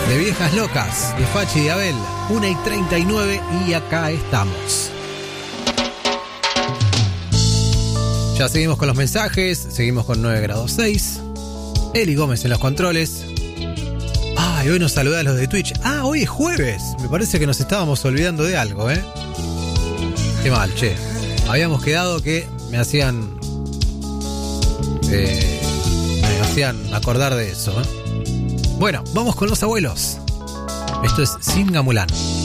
de Viejas Locas, de Fachi y de Abel. 1:39 y acá estamos. Ya seguimos con los mensajes, seguimos con 9 grados 6. Eli Gómez en los controles. Y hoy nos saluda a los de Twitch. Hoy es jueves. Me parece que nos estábamos olvidando de algo, ¿eh? Qué mal, che. Habíamos quedado que me hacían acordar de eso, ¿eh? Bueno, vamos con los abuelos. Esto es Singamulán.